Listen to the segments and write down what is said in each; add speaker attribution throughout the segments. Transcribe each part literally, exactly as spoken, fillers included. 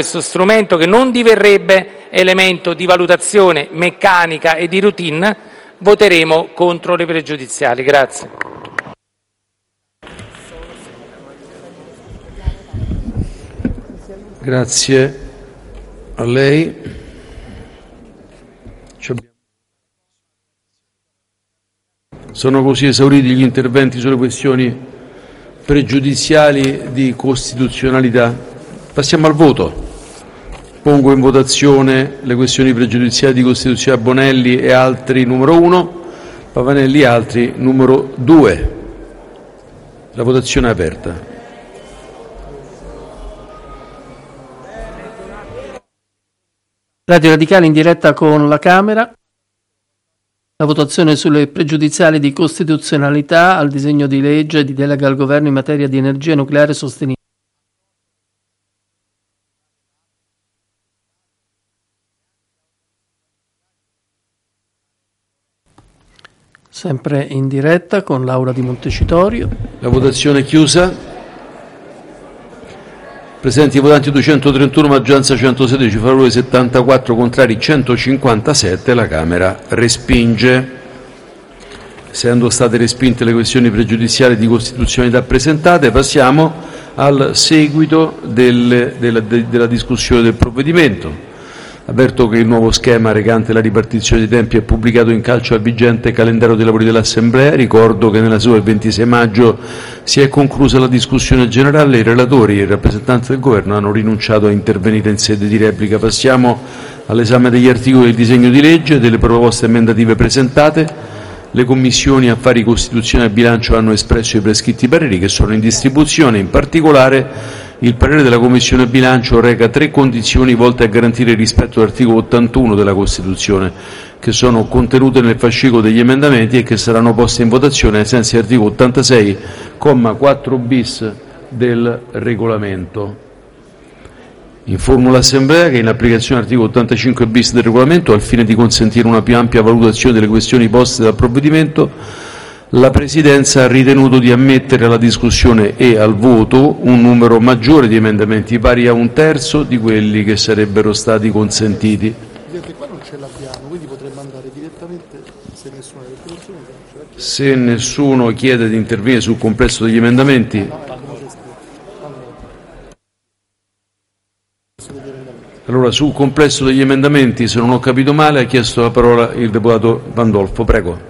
Speaker 1: questo strumento che non diverrebbe elemento di valutazione meccanica e di routine, voteremo contro le pregiudiziali. Grazie.
Speaker 2: Grazie a lei. Sono così esauriti gli interventi sulle questioni pregiudiziali di costituzionalità. Passiamo al voto. Pongo in votazione le questioni pregiudiziali di costituzionalità Bonelli e altri numero uno, Pavanelli e altri numero due. La votazione è aperta.
Speaker 3: Radio Radicale in diretta con la Camera. La votazione sulle pregiudiziali di costituzionalità al disegno di legge di delega al Governo in materia di energia nucleare sostenibile. Sempre in diretta con Laura Di Montecitorio.
Speaker 2: La votazione è chiusa. Presenti i votanti duecentotrentuno, maggioranza centosedici, favorevoli settantaquattro, contrari centocinquantasette. La Camera respinge. Essendo state respinte le questioni pregiudiziali di costituzionalità presentate, passiamo al seguito del, della, de, della discussione del provvedimento. Avverto che il nuovo schema recante la ripartizione dei tempi è pubblicato in calce al vigente calendario dei lavori dell'Assemblea. Ricordo che nella seduta del ventisei maggio si è conclusa la discussione generale. I relatori e il rappresentante del Governo hanno rinunciato a intervenire in sede di replica. Passiamo all'esame degli articoli del disegno di legge e delle proposte emendative presentate. Le Commissioni Affari Costituzionali e Bilancio hanno espresso i prescritti pareri che sono in distribuzione. In particolare, il parere della Commissione Bilancio reca tre condizioni volte a garantire il rispetto dell'articolo ottantuno della Costituzione, che sono contenute nel fascicolo degli emendamenti e che saranno poste in votazione ai sensi dell'articolo ottantasei, comma quattro bis del Regolamento. Informo l'Assemblea che, in applicazione dell'articolo ottantacinque bis del Regolamento, al fine di consentire una più ampia valutazione delle questioni poste dal provvedimento, la Presidenza ha ritenuto di ammettere alla discussione e al voto un numero maggiore di emendamenti, pari a un terzo di quelli che sarebbero stati consentiti.
Speaker 4: Presidente, qua non ce l'abbiamo, quindi potremmo andare direttamente, se nessuno ha riconosciuto.
Speaker 2: Se nessuno chiede di intervenire sul complesso degli emendamenti. Allora, sul complesso degli emendamenti, se non ho capito male, ha chiesto la parola il deputato Pandolfo. Prego.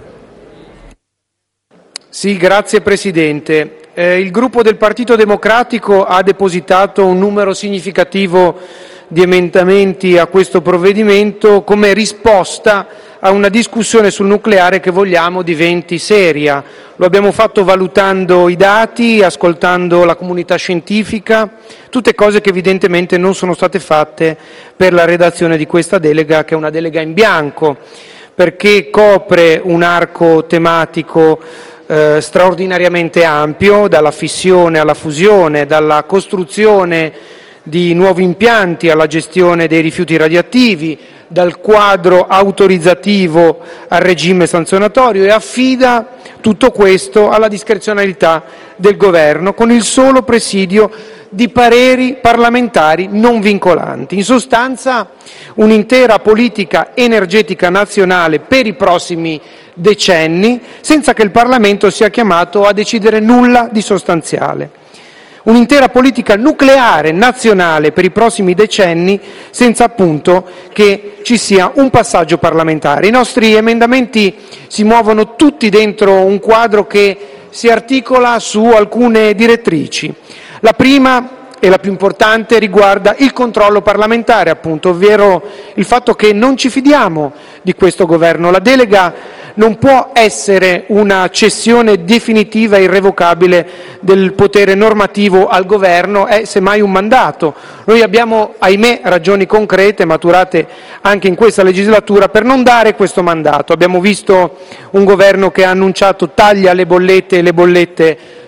Speaker 5: Sì, grazie Presidente. Eh, il gruppo del Partito Democratico ha depositato un numero significativo di emendamenti a questo provvedimento come risposta a una discussione sul nucleare che vogliamo diventi seria. Lo abbiamo fatto valutando i dati, ascoltando la comunità scientifica, tutte cose che evidentemente non sono state fatte per la redazione di questa delega, che è una delega in bianco, perché copre un arco tematico eh, straordinariamente ampio, dalla fissione alla fusione, dalla costruzione di nuovi impianti alla gestione dei rifiuti radioattivi, dal quadro autorizzativo al regime sanzionatorio, e affida tutto questo alla discrezionalità del Governo, con il solo presidio di pareri parlamentari non vincolanti. In sostanza, un'intera politica energetica nazionale per i prossimi decenni, senza che il Parlamento sia chiamato a decidere nulla di sostanziale. Un'intera politica nucleare nazionale per i prossimi decenni, senza appunto che ci sia un passaggio parlamentare. I nostri emendamenti si muovono tutti dentro un quadro che si articola su alcune direttrici. La prima e la più importante riguarda il controllo parlamentare, appunto, ovvero il fatto che non ci fidiamo di questo Governo. La delega non può essere una cessione definitiva e irrevocabile del potere normativo al Governo, è semmai un mandato. Noi abbiamo, ahimè, ragioni concrete, maturate anche in questa legislatura, per non dare questo mandato. Abbiamo visto un Governo che ha annunciato tagli alle bollette e le bollette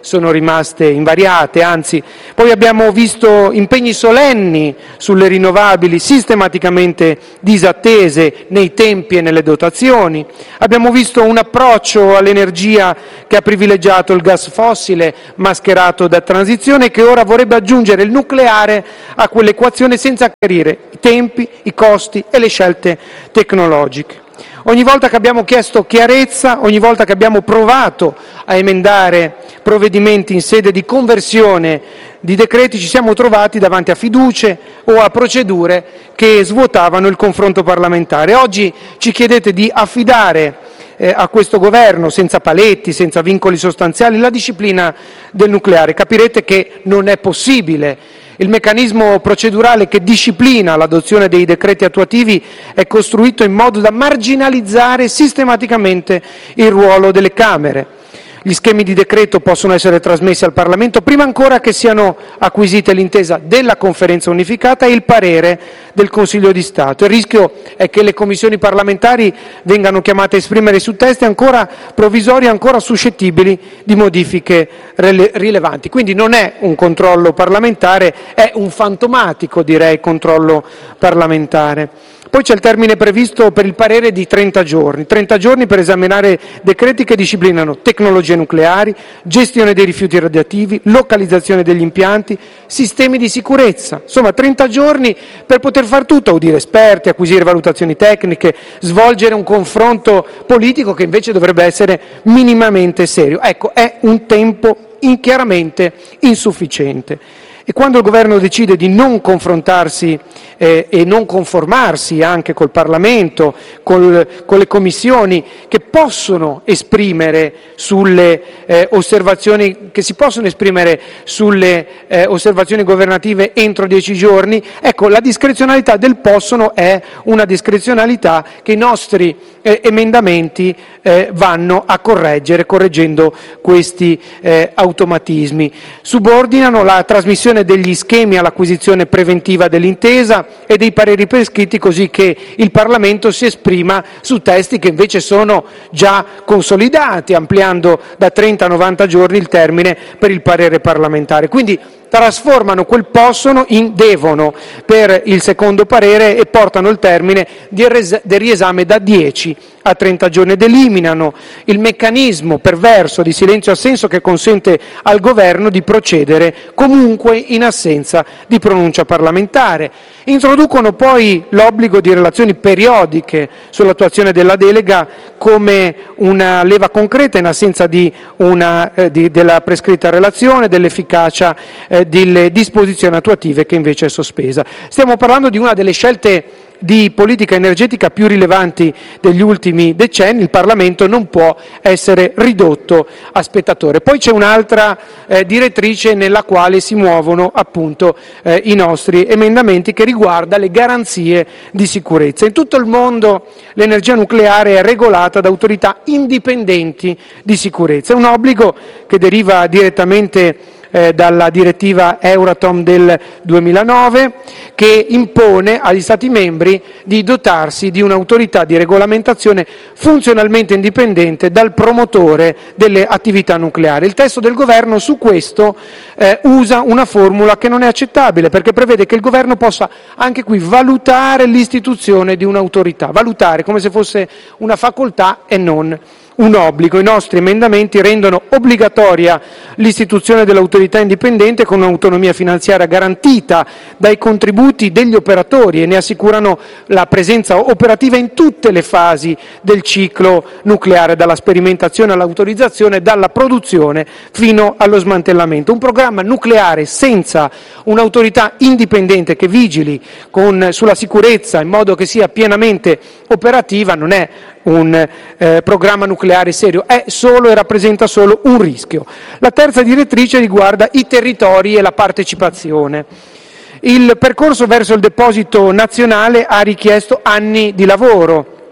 Speaker 5: sono rimaste invariate, anzi poi abbiamo visto impegni solenni sulle rinnovabili sistematicamente disattese nei tempi e nelle dotazioni, abbiamo visto un approccio all'energia che ha privilegiato il gas fossile mascherato da transizione, che ora vorrebbe aggiungere il nucleare a quell'equazione senza chiarire i tempi, i costi e le scelte tecnologiche. Ogni volta che abbiamo chiesto chiarezza, ogni volta che abbiamo provato a emendare provvedimenti in sede di conversione di decreti, ci siamo trovati davanti a fiducie o a procedure che svuotavano il confronto parlamentare. Oggi ci chiedete di affidare eh, a questo governo, senza paletti, senza vincoli sostanziali, la disciplina del nucleare. Capirete che non è possibile. Il meccanismo procedurale che disciplina l'adozione dei decreti attuativi è costruito in modo da marginalizzare sistematicamente il ruolo delle Camere. Gli schemi di decreto possono essere trasmessi al Parlamento prima ancora che siano acquisite l'intesa della Conferenza unificata e il parere del Consiglio di Stato. Il rischio è che le commissioni parlamentari vengano chiamate a esprimere su testi ancora provvisori, ancora suscettibili di modifiche rilevanti. Quindi non è un controllo parlamentare, è un fantomatico, direi, controllo parlamentare. Poi c'è il termine previsto per il parere di trenta giorni, trenta giorni per esaminare decreti che disciplinano tecnologie nucleari, gestione dei rifiuti radioattivi, localizzazione degli impianti, sistemi di sicurezza. Insomma, trenta giorni per poter far tutto, audire esperti, acquisire valutazioni tecniche, svolgere un confronto politico che invece dovrebbe essere minimamente serio. Ecco, è un tempo chiaramente insufficiente. E quando il governo decide di non confrontarsi eh, e non conformarsi anche col Parlamento, col, con le commissioni che possono esprimere sulle eh, osservazioni, che si possono esprimere sulle eh, osservazioni governative entro dieci giorni, ecco, la discrezionalità del possono è una discrezionalità che i nostri eh, emendamenti eh, vanno a correggere, correggendo questi eh, automatismi. Subordinano la trasmissione degli schemi all'acquisizione preventiva dell'intesa e dei pareri prescritti, così che il Parlamento si esprima su testi che invece sono già consolidati, ampliando da trenta a novanta giorni il termine per il parere parlamentare. Quindi trasformano quel possono in devono per il secondo parere e portano il termine del riesame da dieci a trenta giorni ed eliminano il meccanismo perverso di silenzio assenso che consente al governo di procedere comunque in assenza di pronuncia parlamentare. Introducono poi l'obbligo di relazioni periodiche sull'attuazione della delega come una leva concreta in assenza di una, eh, di, della prescritta relazione, dell'efficacia eh, delle disposizioni attuative che invece è sospesa. Stiamo parlando di una delle scelte di politica energetica più rilevanti degli ultimi decenni. Il Parlamento non può essere ridotto a spettatore. Poi c'è un'altra eh, direttrice nella quale si muovono appunto eh, i nostri emendamenti, che riguarda le garanzie di sicurezza. In tutto il mondo l'energia nucleare è regolata da autorità indipendenti di sicurezza. È un obbligo che deriva direttamente Eh, dalla direttiva Euratom del duemilanove, che impone agli Stati membri di dotarsi di un'autorità di regolamentazione funzionalmente indipendente dal promotore delle attività nucleari. Il testo del governo su questo eh, usa una formula che non è accettabile, perché prevede che il governo possa anche qui valutare l'istituzione di un'autorità, valutare come se fosse una facoltà e non un obbligo. I nostri emendamenti rendono obbligatoria l'istituzione dell'autorità indipendente con un'autonomia finanziaria garantita dai contributi degli operatori e ne assicurano la presenza operativa in tutte le fasi del ciclo nucleare, dalla sperimentazione all'autorizzazione, dalla produzione fino allo smantellamento. Un programma nucleare senza un'autorità indipendente che vigili con, sulla sicurezza in modo che sia pienamente operativa non è un eh, programma nucleare serio, è solo e rappresenta solo un rischio. La terza direttrice riguarda i territori e la partecipazione. Il percorso verso il deposito nazionale ha richiesto anni di lavoro.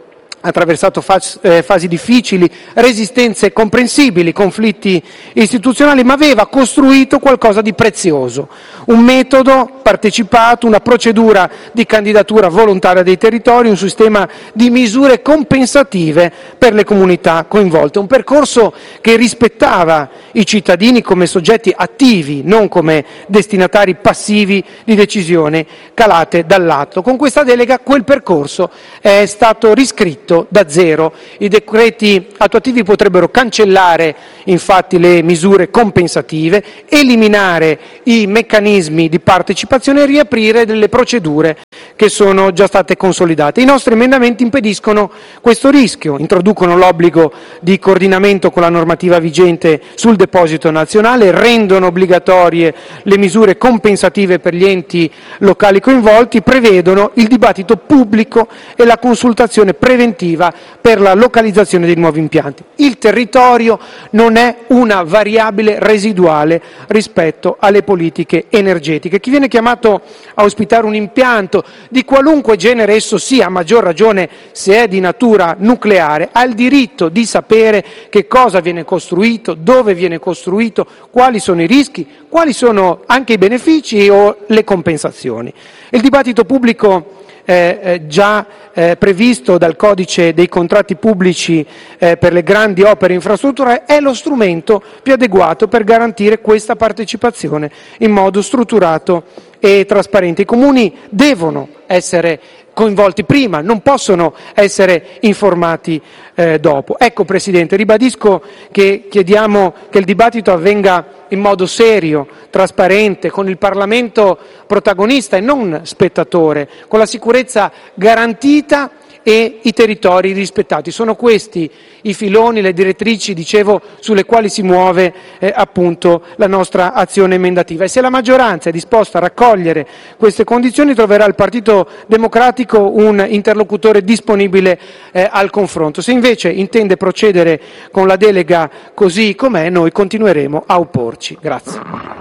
Speaker 5: attraversato fas- eh, fasi difficili, resistenze comprensibili, conflitti istituzionali, ma aveva costruito qualcosa di prezioso, un metodo partecipato, una procedura di candidatura volontaria dei territori, un sistema di misure compensative per le comunità coinvolte, un percorso che rispettava i cittadini come soggetti attivi, non come destinatari passivi di decisioni calate dall'alto. Con questa delega quel percorso è stato riscritto da zero. I decreti attuativi potrebbero cancellare infatti le misure compensative, eliminare i meccanismi di partecipazione e riaprire delle procedure che sono già state consolidate. I nostri emendamenti impediscono questo rischio, introducono l'obbligo di coordinamento con la normativa vigente sul deposito nazionale, rendono obbligatorie le misure compensative per gli enti locali coinvolti, prevedono il dibattito pubblico e la consultazione preventiva per la localizzazione dei nuovi impianti. Il territorio non è una variabile residuale rispetto alle politiche energetiche. Chi viene chiamato a ospitare un impianto di qualunque genere esso sia, a maggior ragione se è di natura nucleare, ha il diritto di sapere che cosa viene costruito, dove viene costruito, quali sono i rischi, quali sono anche i benefici o le compensazioni. Il dibattito pubblico Eh, eh, già eh, previsto dal codice dei contratti pubblici eh, per le grandi opere infrastrutturali è lo strumento più adeguato per garantire questa partecipazione in modo strutturato e trasparente. I comuni devono essere coinvolti prima, non possono essere informati eh, dopo. Ecco, Presidente, ribadisco che chiediamo che il dibattito avvenga in modo serio, trasparente, con il Parlamento protagonista e non spettatore, con la sicurezza garantita e i territori rispettati. Sono questi i filoni, le direttrici, dicevo, sulle quali si muove eh, appunto la nostra azione emendativa. E se la maggioranza è disposta a raccogliere queste condizioni, troverà il Partito Democratico un interlocutore disponibile eh, al confronto. Se invece intende procedere con la delega così com'è, noi continueremo a opporci. Grazie.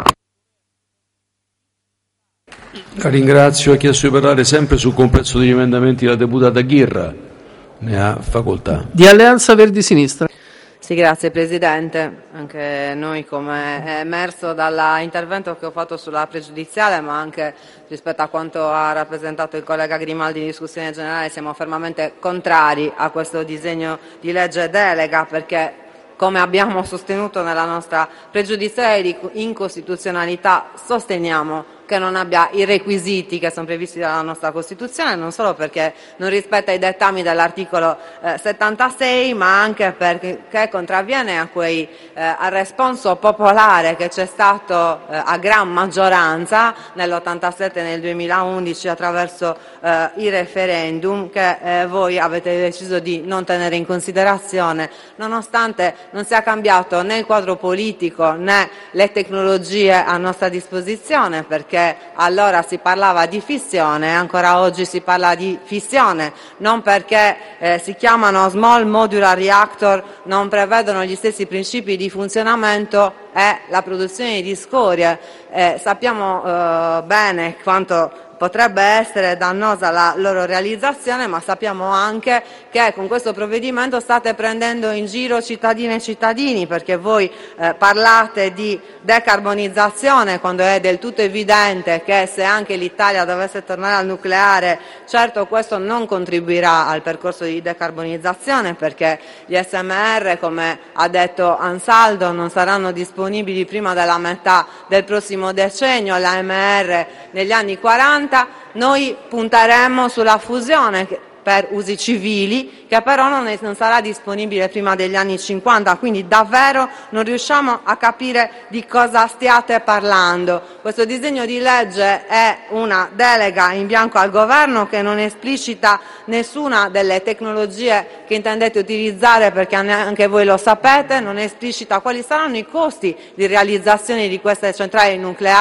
Speaker 2: La ringrazio. Ha chiesto di parlare sempre sul complesso degli emendamenti la deputata Ghirra. Ne ha facoltà.
Speaker 3: Di Alleanza Verdi Sinistra.
Speaker 6: Sì, grazie Presidente. Anche noi, come è emerso dall'intervento che ho fatto sulla pregiudiziale, ma anche rispetto a quanto ha rappresentato il collega Grimaldi in discussione generale, siamo fermamente contrari a questo disegno di legge delega, perché, come abbiamo sostenuto nella nostra pregiudiziale di incostituzionalità, sosteniamo che non abbia i requisiti che sono previsti dalla nostra Costituzione, non solo perché non rispetta i dettami dell'articolo eh, settantasei, ma anche perché contravviene a quei, eh, al responso popolare che c'è stato eh, a gran maggioranza nell'ottantasette e nel duemilaundici attraverso eh, i referendum che eh, voi avete deciso di non tenere in considerazione, nonostante non sia cambiato né il quadro politico né le tecnologie a nostra disposizione, perché allora si parlava di fissione, ancora oggi si parla di fissione, non perché eh, si chiamano small modular reactor, non prevedono gli stessi principi di funzionamento e la produzione di scorie. Eh, sappiamo eh, bene quanto potrebbe essere dannosa la loro realizzazione, ma sappiamo anche che con questo provvedimento state prendendo in giro cittadine e cittadini, perché voi eh, parlate di decarbonizzazione quando è del tutto evidente che se anche l'Italia dovesse tornare al nucleare, certo questo non contribuirà al percorso di decarbonizzazione, perché gli S M R, come ha detto Ansaldo, non saranno disponibili prima della metà del prossimo decennio, l'A M R negli anni quaranta. Noi punteremo sulla fusione per usi civili, che però non, è, non sarà disponibile prima degli anni cinquanta, quindi davvero non riusciamo a capire di cosa stiate parlando. Questo disegno di legge è una delega in bianco al governo che non esplicita nessuna delle tecnologie che intendete utilizzare, perché anche voi lo sapete, non esplicita quali saranno i costi di realizzazione di queste centrali nucleari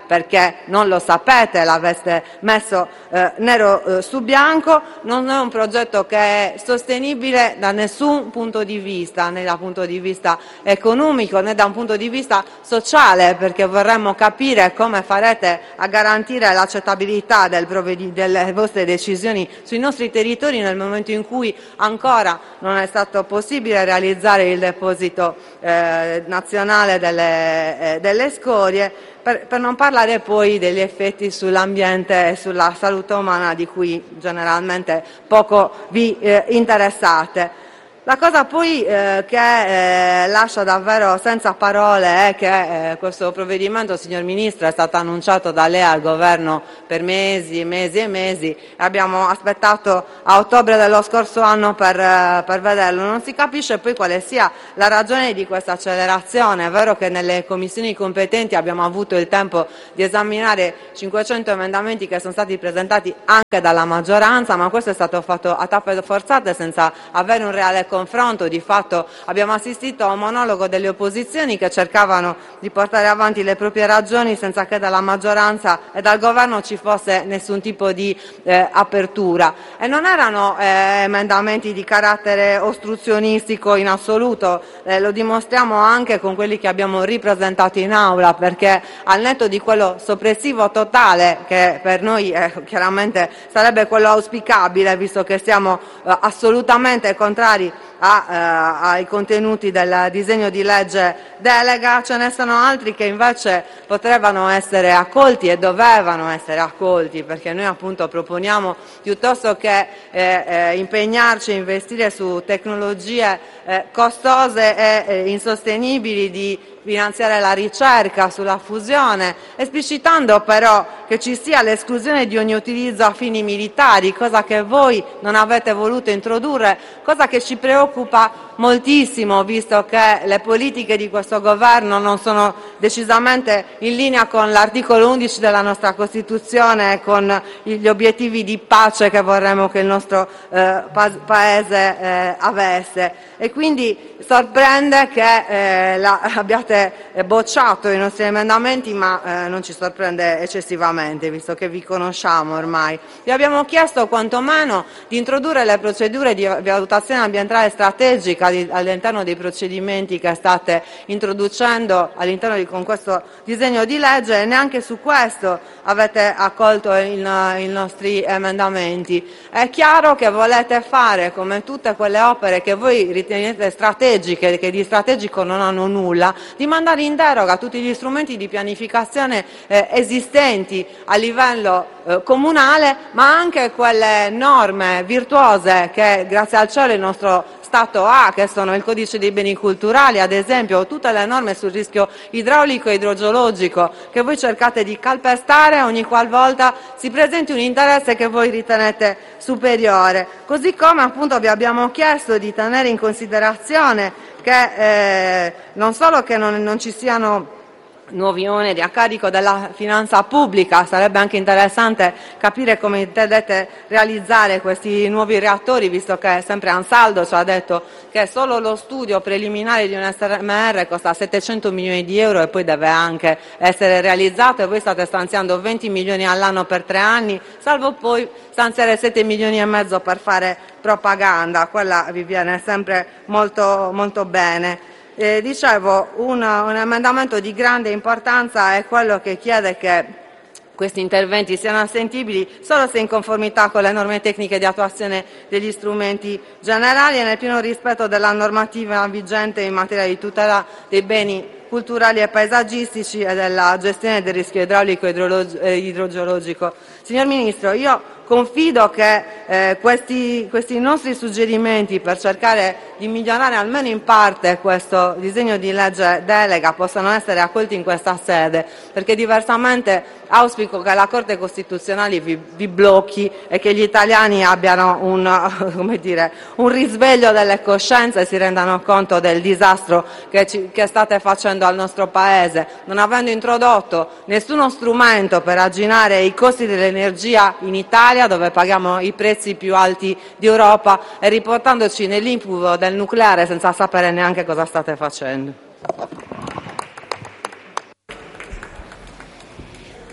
Speaker 6: perché non lo sapete, l'aveste messo eh, nero eh, su bianco. Non è un progetto che è sostenibile da nessun punto di vista, né dal punto di vista economico né da un punto di vista sociale, perché vorremmo capire come farete a garantire l'accettabilità del delle vostre decisioni sui nostri territori nel momento in cui ancora non è stato possibile realizzare il deposito eh, nazionale delle, eh, delle scorie, per, per non parlare poi degli effetti sull'ambiente e sulla salute umana di cui generalmente poco vi eh, interessate. La cosa poi eh, che eh, lascia davvero senza parole è che eh, questo provvedimento, signor Ministro, è stato annunciato da lei al Governo per mesi e mesi e mesi. Abbiamo aspettato a ottobre dello scorso anno per, eh, per vederlo. Non si capisce poi quale sia la ragione di questa accelerazione. È vero che nelle commissioni competenti abbiamo avuto il tempo di esaminare cinquecento emendamenti che sono stati presentati anche dalla maggioranza, ma questo è stato fatto a tappe forzate senza avere un reale confronto. Di fatto abbiamo assistito a un monologo delle opposizioni che cercavano di portare avanti le proprie ragioni senza che dalla maggioranza e dal governo ci fosse nessun tipo di eh, apertura. E non erano eh, emendamenti di carattere ostruzionistico in assoluto, eh, lo dimostriamo anche con quelli che abbiamo ripresentato in aula, perché al netto di quello soppressivo totale, che per noi eh, chiaramente sarebbe quello auspicabile, visto che siamo eh, assolutamente contrari A, eh, ai contenuti del disegno di legge delega, ce ne sono altri che invece potrebbero essere accolti e dovevano essere accolti, perché noi appunto proponiamo, piuttosto che eh, eh, impegnarci a investire su tecnologie eh, costose e eh, insostenibili, di finanziare la ricerca sulla fusione, esplicitando però che ci sia l'esclusione di ogni utilizzo a fini militari, cosa che voi non avete voluto introdurre, cosa che ci preoccupa moltissimo, visto che le politiche di questo governo non sono decisamente in linea con l'articolo undici della nostra Costituzione e con gli obiettivi di pace che vorremmo che il nostro eh, pa- Paese eh, avesse. E quindi sorprende che eh, la, abbiate bocciato i nostri emendamenti, ma eh, non ci sorprende eccessivamente, visto che vi conosciamo ormai. Vi abbiamo chiesto quantomeno di introdurre le procedure di valutazione ambientale strategica all'interno dei procedimenti che state introducendo all'interno di con questo disegno di legge, e neanche su questo avete accolto il, i nostri emendamenti. È chiaro che volete fare, come tutte quelle opere che voi ritenete strategiche, che di strategico non hanno nulla, di mandare in deroga tutti gli strumenti di pianificazione eh, esistenti a livello eh, comunale, ma anche quelle norme virtuose che grazie al cielo il nostro Stato ha, che sono il codice dei beni culturali, ad esempio, tutte le norme sul rischio idraulico e idrogeologico, che voi cercate di calpestare ogni qualvolta si presenti un interesse che voi ritenete superiore. Così come appunto vi abbiamo chiesto di tenere in considerazione che eh, non solo che non, non ci siano nuovi oneri a carico della finanza pubblica, sarebbe anche interessante capire come intendete realizzare questi nuovi reattori, visto che sempre Ansaldo ci ha detto che solo lo studio preliminare di un S M R costa settecento milioni di euro e poi deve anche essere realizzato, e voi state stanziando venti milioni all'anno per tre anni, salvo poi stanziare sette milioni e mezzo per fare propaganda. Quella vi viene sempre molto, molto bene. Eh, dicevo, un, un emendamento di grande importanza è quello che chiede che questi interventi siano assentibili solo se in conformità con le norme tecniche di attuazione degli strumenti generali e nel pieno rispetto della normativa vigente in materia di tutela dei beni culturali e paesaggistici e della gestione del rischio idraulico e idrogeologico. Signor Ministro, io confido che eh, questi, questi nostri suggerimenti per cercare di migliorare almeno in parte questo disegno di legge delega possano essere accolti in questa sede, perché diversamente auspico che la Corte Costituzionale vi, vi blocchi e che gli italiani abbiano un, come dire, un risveglio delle coscienze e si rendano conto del disastro che, ci, che state facendo al nostro Paese, non avendo introdotto nessuno strumento per arginare i costi dell'energia in Italia, dove paghiamo i prezzi più alti d'Europa, e riportandoci nell'incubo del nucleare senza sapere neanche cosa state facendo.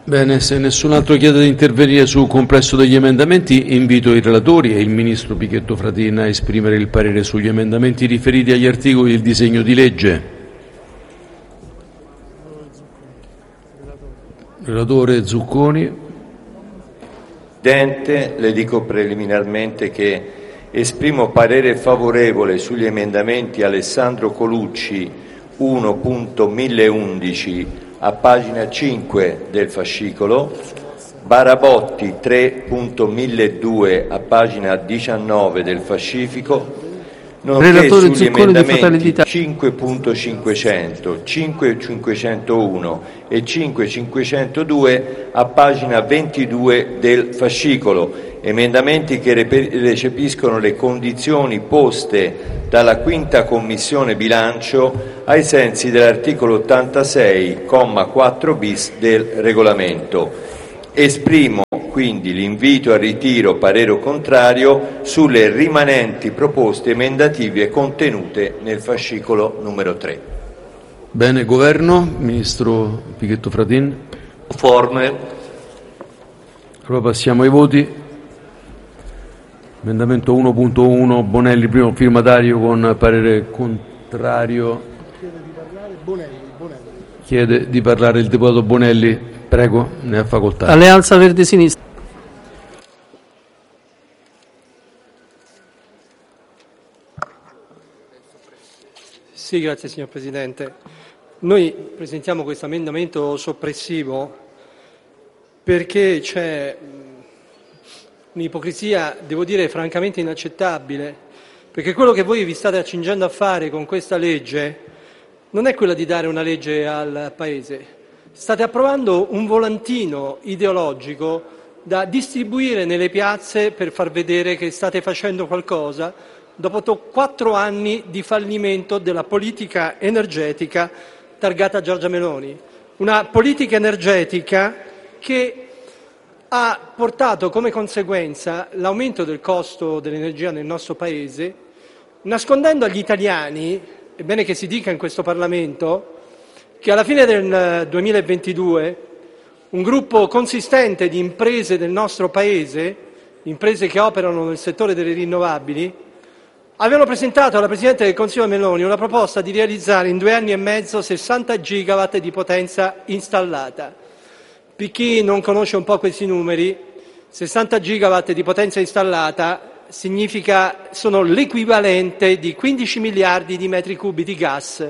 Speaker 2: Bene, se nessun altro chiede di intervenire sul complesso degli emendamenti, invito i relatori e il Ministro Pichetto Fratin a esprimere il parere sugli emendamenti riferiti agli articoli del disegno di legge. Relatore Zucconi.
Speaker 7: Presidente, le dico preliminarmente che esprimo parere favorevole sugli emendamenti Alessandro Colucci uno punto mille undici a pagina cinque del fascicolo, Barabotti tre punto mille due a pagina diciannove del fascicolo, nonché sugli emendamenti cinque punto cinquecento, cinque punto cinquecentouno e cinque punto cinquecentodue a pagina ventidue del fascicolo, emendamenti che recepiscono le condizioni poste dalla quinta Commissione Bilancio ai sensi dell'articolo ottantasei, comma quattro bis del regolamento. Esprimo quindi l'invito al ritiro parere contrario sulle rimanenti proposte emendative contenute nel fascicolo numero tre.
Speaker 2: Bene, Governo, Ministro Pichetto Fratin.
Speaker 8: Conforme.
Speaker 2: Allora passiamo ai voti. Emendamento uno punto uno, Bonelli, primo firmatario con parere contrario.
Speaker 4: Chiede di parlare Bonelli. Bonelli.
Speaker 2: Chiede di parlare il deputato Bonelli. Prego, ne ha facoltà.
Speaker 3: Alleanza Verdi Sinistra.
Speaker 9: Sì, grazie signor Presidente. Noi presentiamo questo emendamento soppressivo perché c'è un'ipocrisia, devo dire, francamente inaccettabile, perché quello che voi vi state accingendo a fare con questa legge non è quella di dare una legge al Paese. State approvando un volantino ideologico da distribuire nelle piazze per far vedere che state facendo qualcosa dopo quattro anni di fallimento della politica energetica targata Giorgia Meloni. Una politica energetica che ha portato come conseguenza l'aumento del costo dell'energia nel nostro Paese, nascondendo agli italiani, è bene che si dica in questo Parlamento, che alla fine del duemilaventidue un gruppo consistente di imprese del nostro Paese, imprese che operano nel settore delle rinnovabili, avevano presentato alla Presidente del Consiglio Meloni una proposta di realizzare in due anni e mezzo sessanta gigawatt di potenza installata. Per chi non conosce un po' questi numeri, sessanta gigawatt di potenza installata significa, sono l'equivalente di quindici miliardi di metri cubi di gas,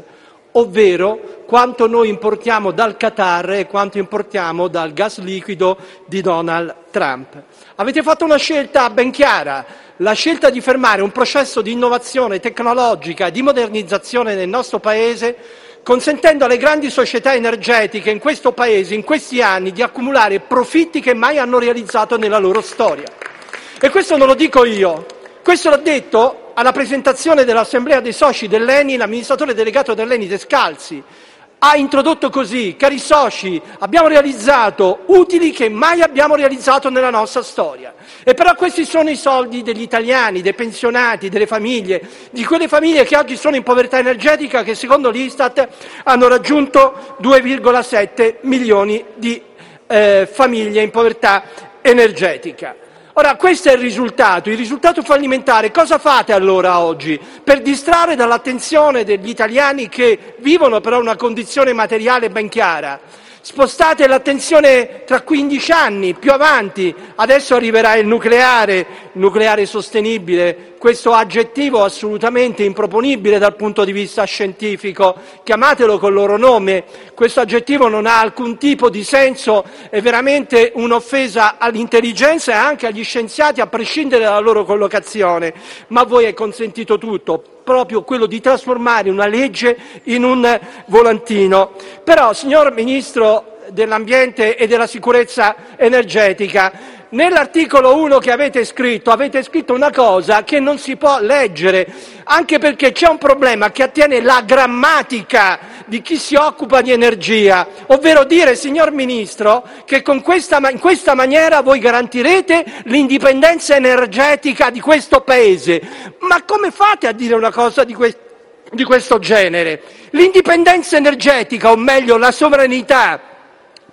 Speaker 9: ovvero quanto noi importiamo dal Qatar e quanto importiamo dal gas liquido di Donald Trump. Avete fatto una scelta ben chiara, la scelta di fermare un processo di innovazione tecnologica e di modernizzazione nel nostro Paese, consentendo alle grandi società energetiche in questo Paese, in questi anni, di accumulare profitti che mai hanno realizzato nella loro storia. E questo non lo dico io, questo l'ha detto alla presentazione dell'Assemblea dei soci dell'Eni l'amministratore delegato dell'Eni Descalzi. Ha introdotto così: cari soci, abbiamo realizzato utili che mai abbiamo realizzato nella nostra storia. E però questi sono i soldi degli italiani, dei pensionati, delle famiglie, di quelle famiglie che oggi sono in povertà energetica, che secondo l'Istat hanno raggiunto due virgola sette milioni di eh, famiglie in povertà energetica. Ora, questo è il risultato, il risultato fallimentare. Cosa fate allora oggi per distrarre dall'attenzione degli italiani che vivono però una condizione materiale ben chiara? Spostate l'attenzione tra quindici anni, più avanti, adesso arriverà il nucleare, nucleare sostenibile, questo aggettivo assolutamente improponibile dal punto di vista scientifico, chiamatelo col loro nome, questo aggettivo non ha alcun tipo di senso, è veramente un'offesa all'intelligenza e anche agli scienziati a prescindere dalla loro collocazione, ma a voi è consentito tutto, proprio quello di trasformare una legge in un volantino. Però, signor Ministro dell'Ambiente e della Sicurezza Energetica, nell'articolo uno che avete scritto, avete scritto una cosa che non si può leggere, anche perché c'è un problema che attiene la grammatica di chi si occupa di energia, ovvero dire, signor Ministro, che con questa, in questa maniera voi garantirete l'indipendenza energetica di questo Paese. Ma come fate a dire una cosa di questo? di questo genere? L'indipendenza energetica, o meglio la sovranità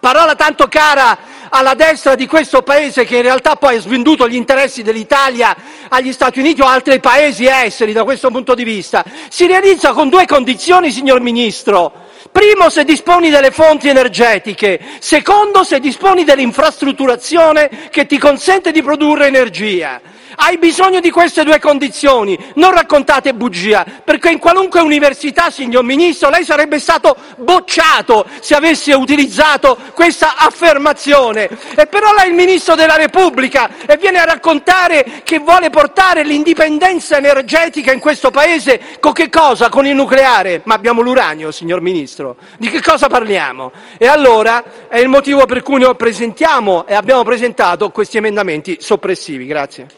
Speaker 9: parola tanto cara alla destra di questo paese, che in realtà poi ha svenduto gli interessi dell'Italia agli Stati Uniti o altri paesi esteri da questo punto di vista, si realizza con due condizioni, signor Ministro. Primo, se disponi delle fonti energetiche. Secondo, se disponi dell'infrastrutturazione che ti consente di produrre energia. Hai bisogno di queste due condizioni, non raccontate bugia, perché in qualunque università, signor Ministro, lei sarebbe stato bocciato se avesse utilizzato questa affermazione. E però lei è il Ministro della Repubblica e viene a raccontare che vuole portare l'indipendenza energetica in questo Paese con che cosa? Con il nucleare? Ma abbiamo l'uranio, signor Ministro. Di che cosa parliamo? E allora è il motivo per cui noi presentiamo e abbiamo presentato questi emendamenti soppressivi. Grazie.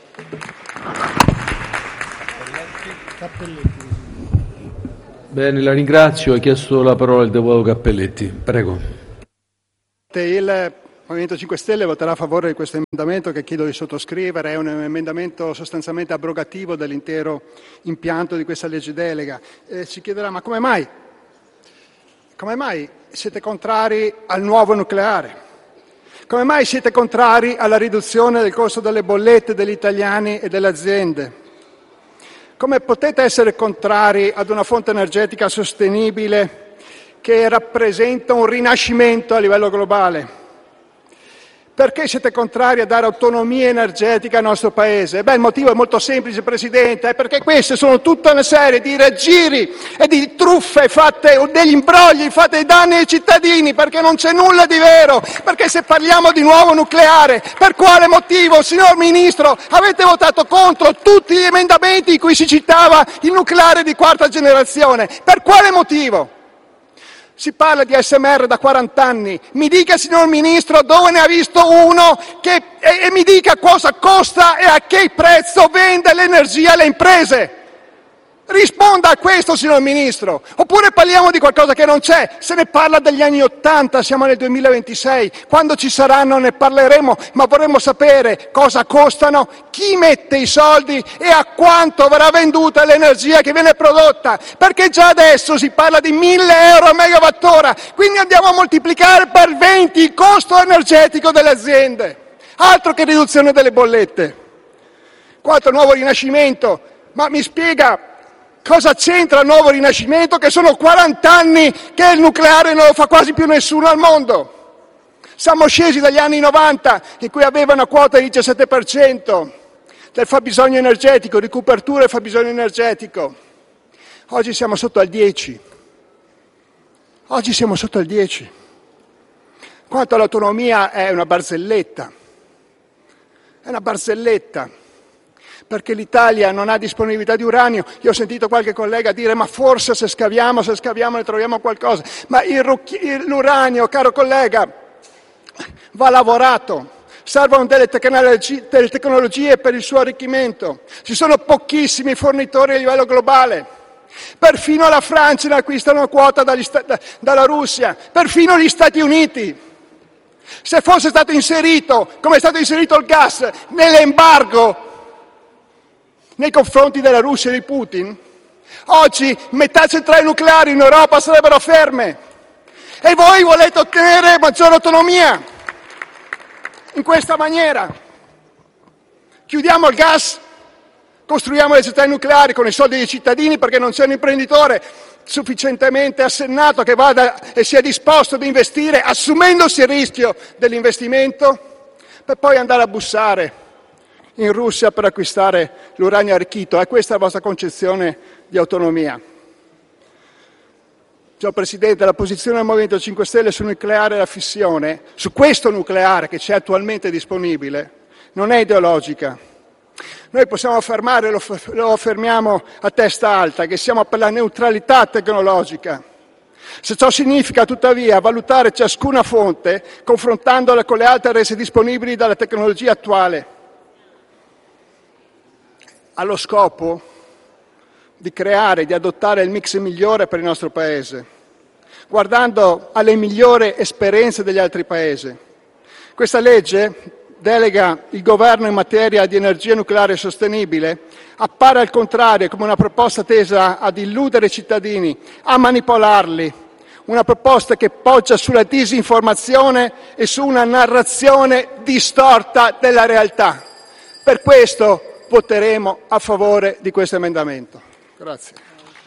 Speaker 2: Bene, la ringrazio. Ha chiesto la parola il deputato Cappelletti. Prego.
Speaker 8: Il Movimento cinque Stelle voterà a favore di questo emendamento che chiedo di sottoscrivere. È un emendamento sostanzialmente abrogativo dell'intero impianto di questa legge delega. Eh, si chiederà, ma come mai? Come mai siete contrari al nuovo nucleare? Come mai siete contrari alla riduzione del costo delle bollette degli italiani e delle aziende? Come potete essere contrari ad una fonte energetica sostenibile che rappresenta un rinascimento a livello globale? Perché siete contrari a dare autonomia energetica al nostro Paese? Beh, il motivo è molto semplice, Presidente, è perché queste sono tutta una serie di raggiri e di truffe fatte, o degli imbrogli fatti ai danni ai cittadini, perché non c'è nulla di vero. Perché se parliamo di nuovo nucleare, per quale motivo, signor Ministro, avete votato contro tutti gli emendamenti in cui si citava il nucleare di quarta generazione? Per quale motivo? Si parla di A S M R da quaranta anni. Mi dica, signor Ministro, dove ne ha visto uno che, e, e mi dica cosa costa e a che prezzo vende l'energia alle imprese. Risponda a questo, signor Ministro. Oppure parliamo di qualcosa che non c'è. Se ne parla dagli anni Ottanta, siamo nel duemilaventisei. Quando ci saranno ne parleremo, ma vorremmo sapere cosa costano, chi mette i soldi e a quanto verrà venduta l'energia che viene prodotta. Perché già adesso si parla di mille euro a megawattora, quindi andiamo a moltiplicare per venti il costo energetico delle aziende. Altro che riduzione delle bollette. Quanto nuovo rinascimento, ma mi spiega cosa c'entra il nuovo rinascimento, che sono quaranta anni che il nucleare non lo fa quasi più nessuno al mondo? Siamo scesi dagli anni novanta, in cui aveva una quota del diciassette per cento del fabbisogno energetico, di copertura del fabbisogno energetico. Oggi siamo sotto al dieci. Oggi siamo sotto al dieci. Quanto all'autonomia è una barzelletta. È una barzelletta. Perché l'Italia non ha disponibilità di uranio. Io ho sentito qualche collega dire ma forse se scaviamo, se scaviamo ne troviamo qualcosa. Ma il, l'uranio, caro collega, va lavorato. Servono delle tecnologie, delle tecnologie per il suo arricchimento. Ci sono pochissimi fornitori a livello globale. Perfino la Francia ne acquista una quota dagli, da, dalla Russia. Perfino gli Stati Uniti. Se fosse stato inserito, come è stato inserito il gas, nell'embargo nei confronti della Russia e di Putin, oggi metà centrali nucleari in Europa sarebbero ferme. E voi volete ottenere maggiore autonomia in questa maniera. Chiudiamo il gas, costruiamo le centrali nucleari con i soldi dei cittadini, perché non c'è un imprenditore sufficientemente assennato che vada e sia disposto ad investire, assumendosi il rischio dell'investimento, per poi andare a bussare in Russia per acquistare l'uranio arricchito. È questa la vostra concezione di autonomia? Signor Presidente, la posizione del Movimento cinque Stelle sul nucleare e la fissione, su questo nucleare che c'è attualmente disponibile, non è ideologica. Noi possiamo affermare, lo, lo affermiamo a testa alta, che siamo per la neutralità tecnologica. Se ciò significa, tuttavia, valutare ciascuna fonte confrontandola con le altre rese disponibili dalla tecnologia attuale, allo scopo di creare, di adottare il mix migliore per il nostro Paese, guardando alle migliori esperienze degli altri Paesi. Questa legge delega il governo in materia di energia nucleare sostenibile appare al contrario come una proposta tesa ad illudere i cittadini, a manipolarli, una proposta che poggia sulla disinformazione e su una narrazione distorta della realtà. Per questo voteremo a favore di questo emendamento. Grazie.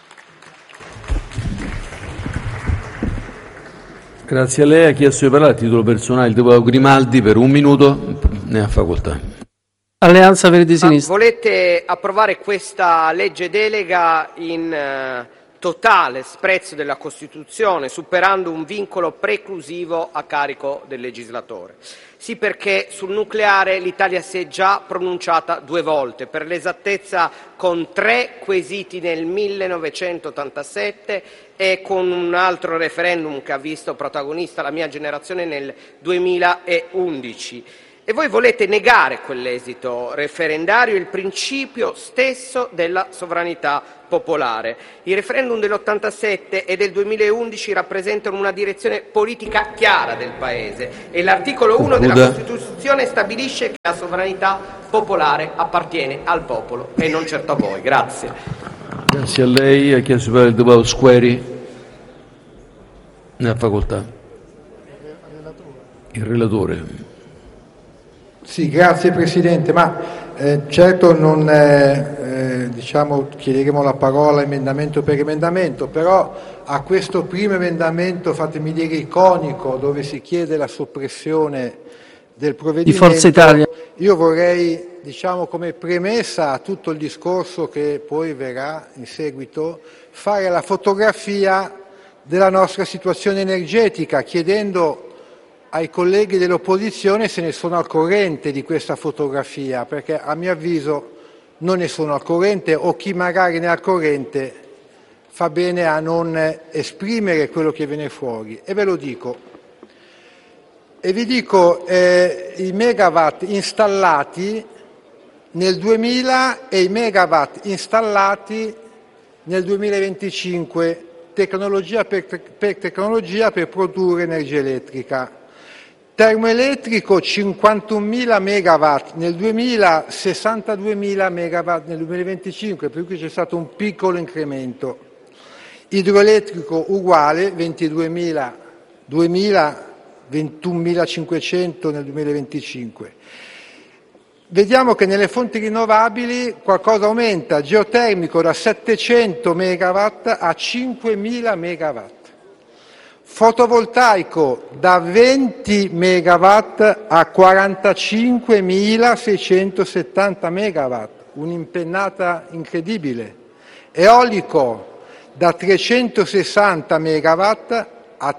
Speaker 2: Grazie a lei. Ha chiesto di parlare a titolo personale il deputato Grimaldi per un minuto. Ne ha facoltà.
Speaker 3: Alleanza Verdi Sinistra.
Speaker 10: Volete approvare questa legge delega in eh, totale sprezzo della Costituzione, superando un vincolo preclusivo a carico del legislatore. Sì, perché sul nucleare l'Italia si è già pronunciata due volte, per l'esattezza con tre quesiti nel millenovecentottantasette e con un altro referendum che ha visto protagonista la mia generazione nel duemilaundici. E voi volete negare quell'esito referendario e il principio stesso della sovranità popolare. I referendum dell'ottantasette e del duemilaundici rappresentano una direzione politica chiara del Paese e l'articolo uno della Costituzione stabilisce che la sovranità popolare appartiene al popolo e non certo a voi. Grazie.
Speaker 2: Grazie a lei. Ha chiesto di parlare il deputato Squeri. Ne ha facoltà. Il relatore.
Speaker 11: Sì, grazie Presidente, ma eh, certo non eh, eh, diciamo, chiederemo la parola emendamento per emendamento, però a questo primo emendamento, fatemi dire iconico, dove si chiede la soppressione del provvedimento,
Speaker 3: di Forza Italia,
Speaker 11: io vorrei, diciamo, come premessa a tutto il discorso che poi verrà in seguito, fare la fotografia della nostra situazione energetica, chiedendo ai colleghi dell'opposizione se ne sono al corrente di questa fotografia, perché a mio avviso non ne sono al corrente, o chi magari ne è al corrente fa bene a non esprimere quello che viene fuori. E ve lo dico. E vi dico eh, i megawatt installati nel duemila e i megawatt installati nel duemilaventicinque, tecnologia per, per tecnologia per produrre energia elettrica. Termoelettrico cinquantunomila megawatt nel duemila, sessantaduemila megawatt nel duemilaventicinque, per cui c'è stato un piccolo incremento. Idroelettrico uguale, ventiduemila, duemila, ventunomilacinquecento nel duemilaventicinque. Vediamo che nelle fonti rinnovabili qualcosa aumenta, geotermico da settecento megawatt a cinquemila megawatt. Fotovoltaico da venti megawatt a quarantacinquemilaseicentosettanta megawatt, un'impennata incredibile. Eolico da trecentosessanta megawatt a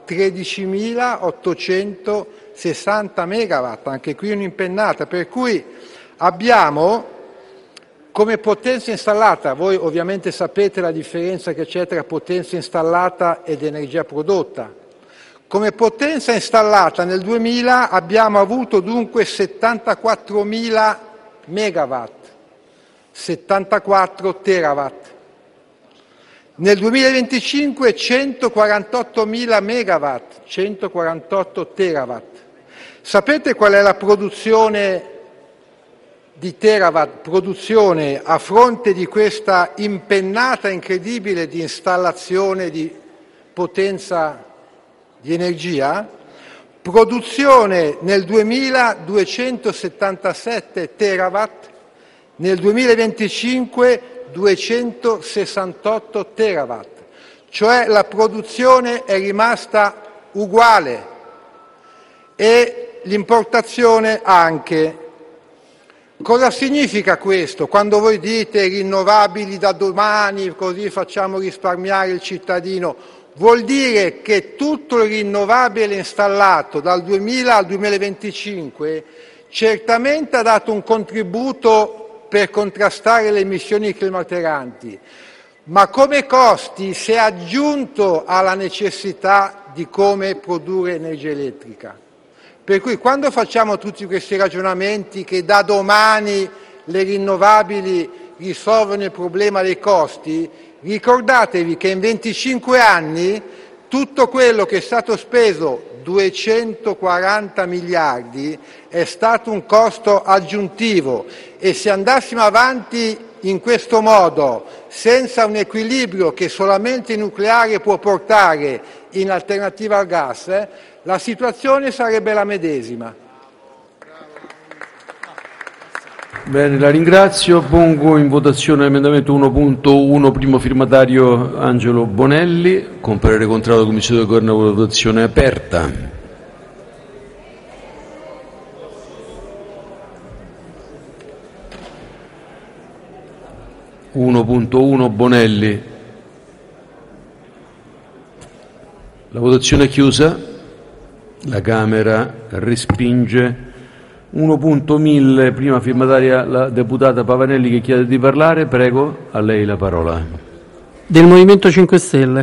Speaker 11: tredicimilaottocentosessanta megawatt, anche qui un'impennata, per cui abbiamo come potenza installata, voi ovviamente sapete la differenza che c'è tra potenza installata ed energia prodotta. Come potenza installata nel duemila abbiamo avuto dunque settantaquattromila megawatt, settantaquattro terawatt. Nel duemilaventicinque centoquarantottomila megawatt, centoquarantotto terawatt. Sapete qual è la produzione di terawatt, produzione a fronte di questa impennata incredibile di installazione di potenza di energia? Produzione nel duemila duecentosettantasette terawatt, nel duemilaventicinque duecentosessantotto terawatt, cioè la produzione è rimasta uguale e l'importazione anche. Cosa significa questo? Quando voi dite rinnovabili da domani, così facciamo risparmiare il cittadino, vuol dire che tutto il rinnovabile installato dal duemila al duemilaventicinque certamente ha dato un contributo per contrastare le emissioni climalteranti, ma come costi si è aggiunto alla necessità di come produrre energia elettrica. Per cui quando facciamo tutti questi ragionamenti che da domani le rinnovabili risolvono il problema dei costi, ricordatevi che in venticinque anni tutto quello che è stato speso, duecentoquaranta miliardi, è stato un costo aggiuntivo e se andassimo avanti in questo modo, senza un equilibrio che solamente il nucleare può portare in alternativa al gas, eh, la situazione sarebbe la medesima.
Speaker 2: Bene, la ringrazio. Pongo in votazione l'emendamento uno punto uno, primo firmatario Angelo Bonelli, con parere contrario della Commissione del Governo. Votazione aperta. uno punto uno Bonelli. La votazione è chiusa. La Camera respinge. uno punto mille, prima firmataria la deputata Pavanelli che chiede di parlare. Prego, a lei la parola.
Speaker 3: Del Movimento cinque Stelle.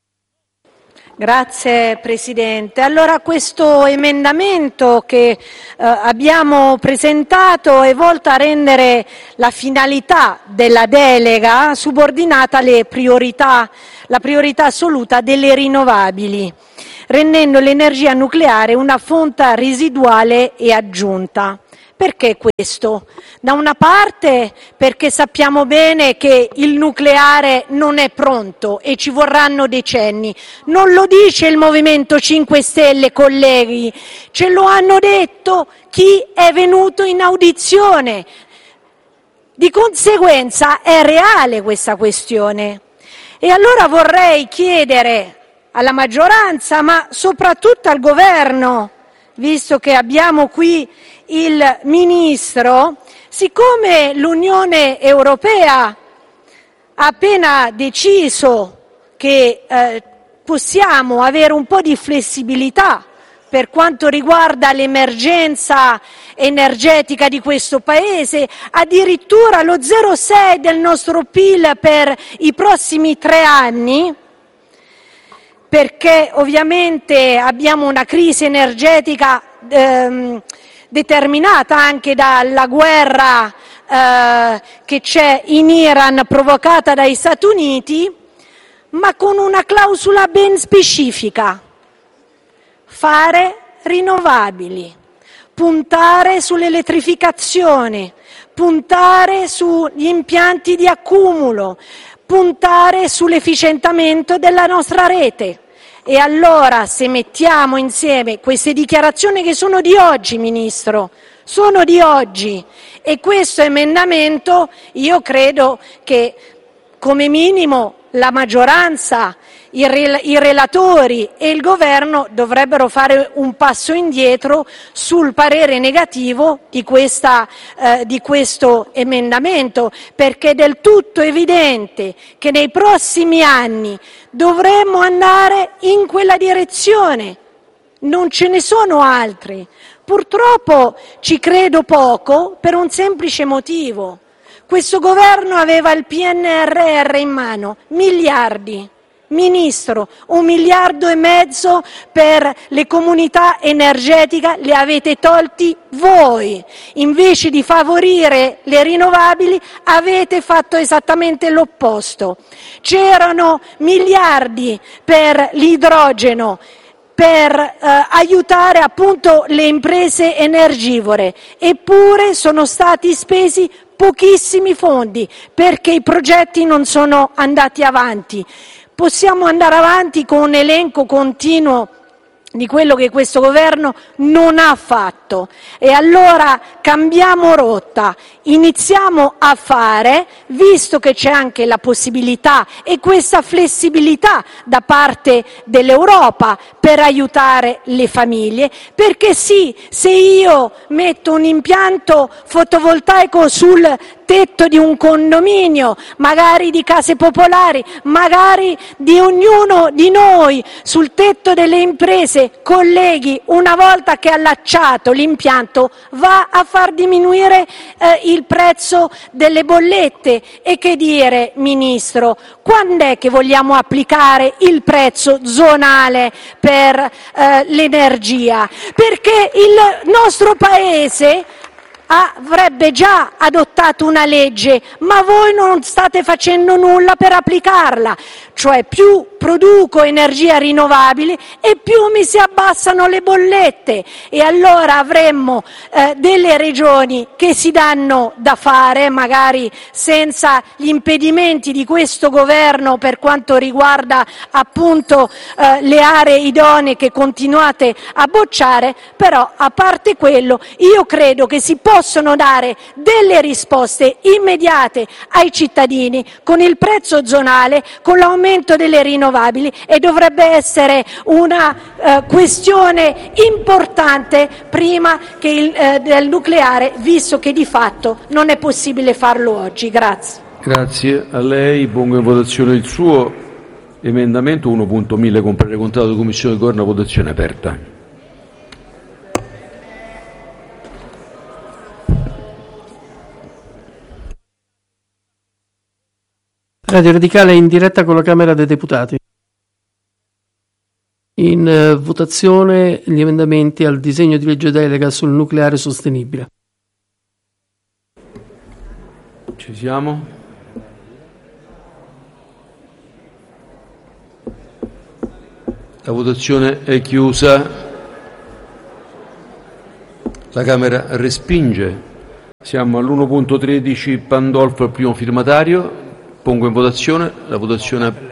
Speaker 12: Grazie Presidente. Allora, questo emendamento che eh, abbiamo presentato è volto a rendere la finalità della delega subordinata alle priorità, la priorità assoluta delle rinnovabili, rendendo l'energia nucleare una fonte residuale e aggiunta. Perché questo? Da una parte perché sappiamo bene che il nucleare non è pronto e ci vorranno decenni. Non lo dice il Movimento cinque Stelle, colleghi, ce lo hanno detto chi è venuto in audizione. Di conseguenza è reale questa questione. E allora vorrei chiedere alla maggioranza, ma soprattutto al Governo, visto che abbiamo qui il Ministro, siccome l'Unione Europea ha appena deciso che eh, possiamo avere un po' di flessibilità per quanto riguarda l'emergenza energetica di questo Paese, addirittura lo zero virgola sei del nostro P I L per i prossimi tre anni, perché ovviamente abbiamo una crisi energetica ehm, determinata anche dalla guerra eh, che c'è in Iran provocata dagli Stati Uniti, ma con una clausola ben specifica: fare rinnovabili, puntare sull'elettrificazione, puntare sugli impianti di accumulo, puntare sull'efficientamento della nostra rete. E allora, se mettiamo insieme queste dichiarazioni che sono di oggi, Ministro, sono di oggi, e questo emendamento, io credo che come minimo la maggioranza, i, rel- i relatori e il Governo dovrebbero fare un passo indietro sul parere negativo di, questa, eh, di questo emendamento, perché è del tutto evidente che nei prossimi anni dovremmo andare in quella direzione, non ce ne sono altri. Purtroppo ci credo poco per un semplice motivo: questo governo aveva il P N R R in mano, miliardi. Ministro, un miliardo e mezzo per le comunità energetiche li avete tolti voi. Invece di favorire le rinnovabili avete fatto esattamente l'opposto. C'erano miliardi per l'idrogeno, per eh, aiutare appunto le imprese energivore, eppure sono stati spesi pochissimi fondi perché i progetti non sono andati avanti. Possiamo andare avanti con un elenco continuo di quello che questo governo non ha fatto, e allora cambiamo rotta, iniziamo a fare, visto che c'è anche la possibilità e questa flessibilità da parte dell'Europa per aiutare le famiglie, perché sì, se io metto un impianto fotovoltaico sul tetto di un condominio, magari di case popolari, magari di ognuno di noi, sul tetto delle imprese, colleghi, una volta che è allacciato l'impianto va a far diminuire eh, il prezzo delle bollette. E che dire, Ministro, quando è che vogliamo applicare il prezzo zonale per eh, l'energia? Perché il nostro Paese avrebbe già adottato una legge, ma voi non state facendo nulla per applicarla. cioè più produco energia rinnovabile e più mi si abbassano le bollette, e allora avremmo eh, delle regioni che si danno da fare, magari senza gli impedimenti di questo governo per quanto riguarda appunto eh, le aree idonee che continuate a bocciare. Però a parte quello, io credo che si possono dare delle risposte immediate ai cittadini con il prezzo zonale, con l'aumento delle rinnovabili, e dovrebbe essere una eh, questione importante prima che il, eh, del nucleare, visto che di fatto non è possibile farlo oggi. Grazie.
Speaker 2: Grazie a lei. Pongo in votazione il suo emendamento uno punto mille con parere contrario della Commissione di Governo. Votazione aperta.
Speaker 3: Radio Radicale in diretta con la Camera dei Deputati. In eh, votazione gli emendamenti al disegno di legge delega sul nucleare sostenibile.
Speaker 2: Ci siamo? La votazione è chiusa. La Camera respinge. Siamo all'uno punto tredici Pandolfo, il primo firmatario. Pongo in votazione. La votazione